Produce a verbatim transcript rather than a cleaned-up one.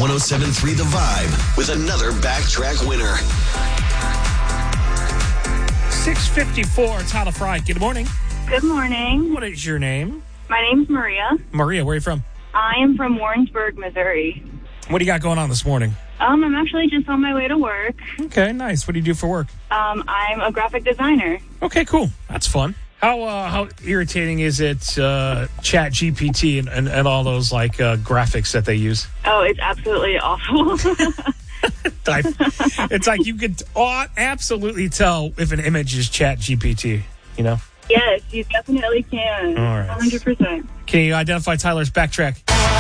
one oh seven point three The Vibe with another Backtrack winner. six fifty-four, Tyler Fry. Good morning. Good morning. What is your name? My name's Maria. Maria, where are you from? I am from Warrensburg, Missouri. What do you got going on this morning? Um, I'm actually just on my way to work. Okay, nice. What do you do for work? Um, I'm a graphic designer. Okay, cool. That's fun. How uh, how irritating is it, uh, Chat G P T and, and, and all those like uh, graphics that they use? Oh, it's absolutely awful. It's like you could uh, absolutely tell if an image is Chat G P T, you know? Yes, you definitely can. All right. one hundred percent. Can you identify Tyler's Backtrack?